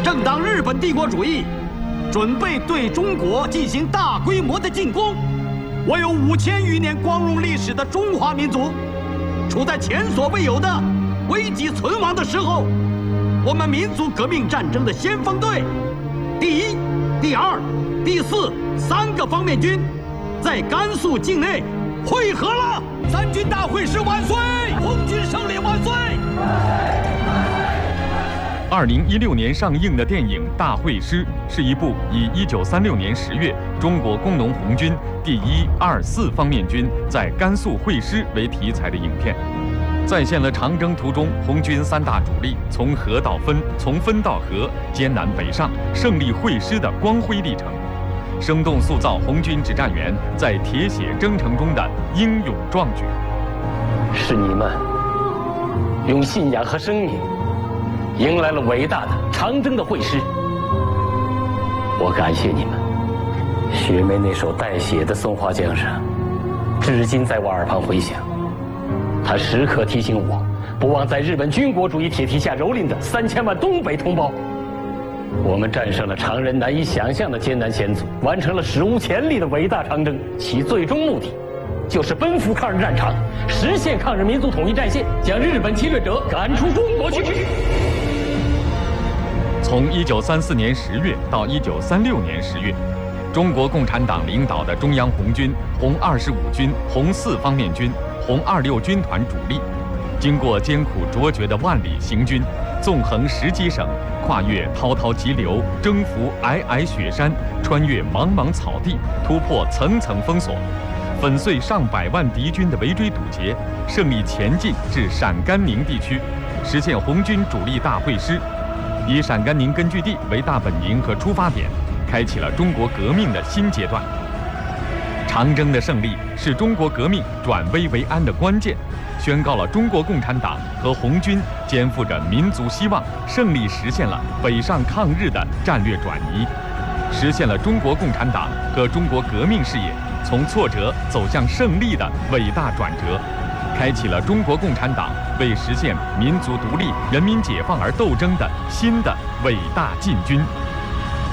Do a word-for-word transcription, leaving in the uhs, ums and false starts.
正当日本帝国主义准备对中国进行大规模的进攻，我有五千余年光荣历史的中华民族，处在前所未有的危急存亡的时候，我们民族革命战争的先锋队，第一、第二、第四三个方面军，在甘肃境内汇合了。三军大会师万岁！红军胜利万岁！ 二零一六年上映的电影《大会师》是一部以一九三六年十月中国工农红军第一、二、四方面军在甘肃会师为题材的影片，再现了长征途中红军三大主力从合到分、从分到合、艰难北上、胜利会师的光辉历程，生动塑造红军指战员在铁血征程中的英勇壮举。 是你们用信仰和生命迎来了伟大的长征的会师，我感谢你们。雪梅那首带血的松花江上，至今在我耳旁回响。它时刻提醒我，不忘在日本军国主义铁蹄下蹂躏的三千万东北同胞。我们战胜了常人难以想象的艰难险阻，完成了史无前例的伟大长征，其最终目的就是奔赴抗日战场，实现抗日民族统一战线，将日本侵略者赶出中国去。 从一九三四年十月到一九三六年十月，中国共产党领导的中央红军、红二十五军、红四方面军、红二六军团主力，经过艰苦卓绝的万里行军，纵横十几省，跨越滔滔急流，征服皑皑雪山，穿越茫茫草地，突破层层封锁，粉碎上百万敌军的围追堵截，胜利前进至陕甘宁地区，实现红军主力大会师，以陕甘宁根据地为大本营和出发点，开启了中国革命的新阶段。长征的胜利是中国革命转危为安的关键，宣告了中国共产党和红军肩负着民族希望，胜利实现了北上抗日的战略转移，实现了中国共产党和中国革命事业从挫折走向胜利的伟大转折，开启了中国共产党为实现民族独立、人民解放而斗争的新的伟大进军。